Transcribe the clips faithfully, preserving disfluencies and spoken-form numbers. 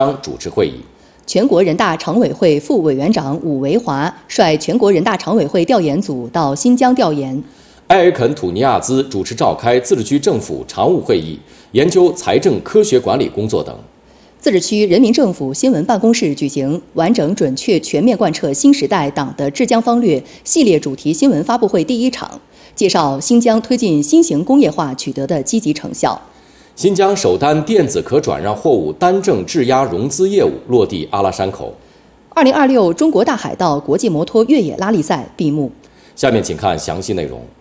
主持会议。 全国人大常委会副委员长武维华率全国人大常委会调研组到新疆调研。 埃尔肯土尼亚兹主持召开自治区政府常务会议，研究财政科学管理工作等。 自治区人民政府新闻办公室举行完整、准确、全面贯彻新时代党的治疆方略系列主题新闻发布会第一场，介绍新疆推进新型工业化取得的积极成效。 新疆首单电子可转让货物单证质押融资业务落地阿拉山口。 二零二六中国大海盗国际摩托越野拉力赛闭幕。 下面请看详细内容。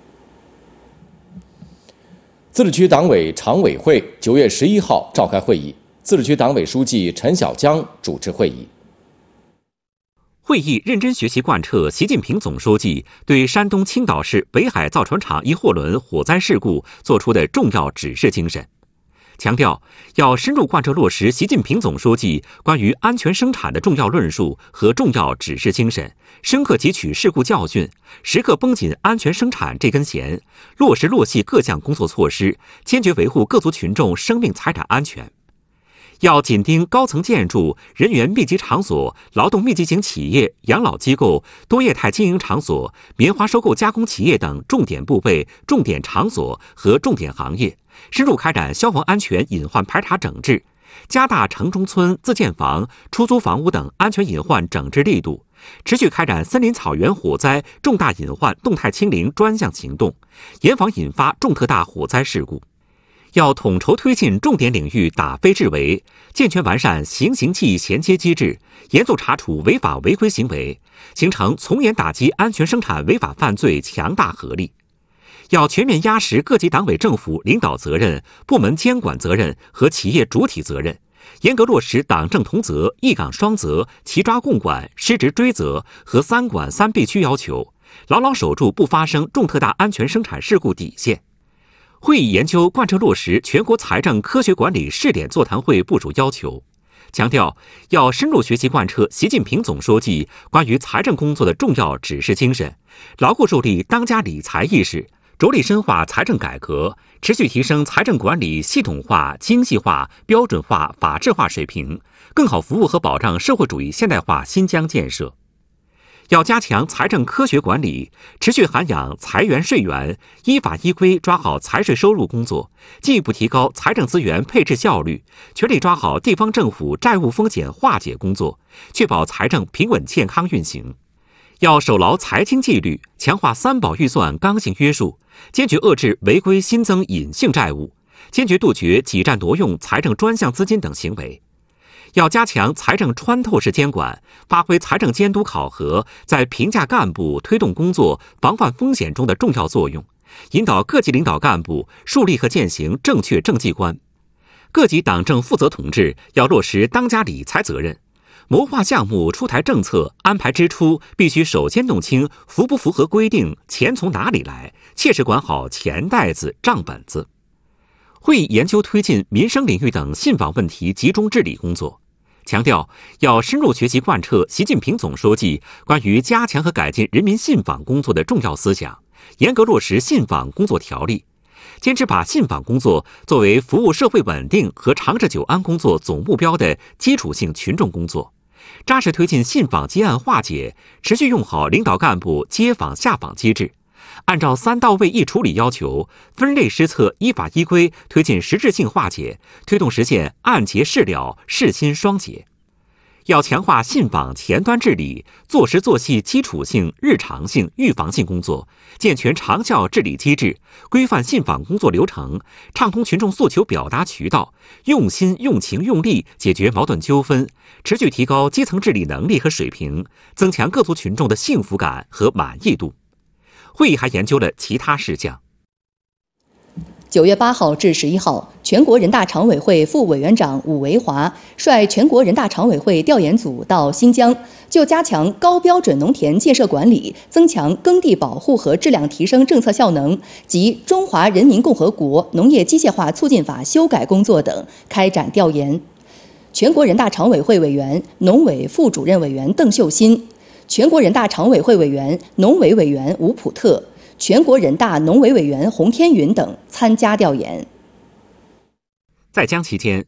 自治区党委常委会九月十一号召开会议，自治区党委书记陈小江主持会议。 会议认真学习贯彻习近平总书记对山东青岛市北海造船厂一货轮火灾事故作出的重要指示精神，强调要深入贯彻落实习近平总书记关于安全生产的重要论述和重要指示精神，深刻汲取事故教训，时刻绷紧安全生产这根弦，落实落细各项工作措施，坚决维护各族群众生命财产安全。要紧盯高层建筑、人员密集场所、劳动密集型企业、养老机构、多业态经营场所、棉花收购加工企业等重点部位、重点场所和重点行业，深入开展消防安全隐患排查整治，加大城中村、自建房、出租房屋等安全隐患整治力度，持续开展森林草原火灾重大隐患动态清零专项行动，严防引发重特大火灾事故。要统筹推进重点领域打非治为，健全完善刑刑纪衔接机制，严肃查处违法违规行为，形成从严打击安全生产违法犯罪强大合力。要全面压实各级党委政府领导责任、部门监管责任和企业主体责任，严格落实党政同责、一岗双责、齐抓共管、失职追责和三管三必须要求，牢牢守住不发生重特大安全生产事故底线。会议研究贯彻落实全国财政科学管理试点座谈会部署要求，强调要深入学习贯彻习近平总书记关于财政工作的重要指示精神，牢固树立当家理财意识，着力深化财政改革，持续提升财政管理系统化、精细化、标准化、法治化水平，更好服务和保障社会主义现代化新疆建设。要加强财政科学管理，持续涵养财源税源，依法依规抓好财税收入工作，进一步提高财政资源配置效率，全力抓好地方政府债务风险化解工作，确保财政平稳健康运行。要守牢财经纪律，强化三保预算刚性约束，坚决遏制违规新增隐性债务，坚决杜绝挤占挪用财政专项资金等行为。要加强财政穿透式监管，发挥财政监督考核在评价干部、推动工作、防范风险中的重要作用，引导各级领导干部树立和践行正确政绩观。各级党政负责统治要落实当家理财责任，谋划项目、出台政策、安排支出，必须首先弄清符不符合规定，钱从哪里来，切实管好钱袋子、账本子。会议研究推进民生领域等信访问题集中治理工作，强调要深入学习贯彻习近平总书记关于加强和改进人民信访工作的重要思想，严格落实信访工作条例，坚持把信访工作作为服务社会稳定和长治久安工作总目标的基础性群众工作，扎实推进信访接案化解，持续用好领导干部接访下访机制，按照三到位一处理要求，分类施策，依法依规推进实质性化解，推动实现案结事了、事心双结。要强化信访前端治理，做实做细基础性、日常性、预防性工作，健全长效治理机制，规范信访工作流程，畅通群众诉求表达渠道，用心、用情、用力解决矛盾纠纷，持续提高基层治理能力和水平，增强各族群众的幸福感和满意度。会议还研究了其他事项。 九月八号至十一号，全国人大常委会副委员长武维华率全国人大常委会调研组到新疆，就加强高标准农田建设管理、增强耕地保护和质量提升政策效能及《中华人民共和国农业机械化促进法》修改工作等开展调研。全国人大常委会委员、农委副主任委员邓秀新，全国人大常委会委员、农委委员吴普特，全国人大农委委员洪天云等参加调研。 在疆期间，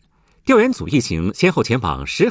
调研组一行先后前往石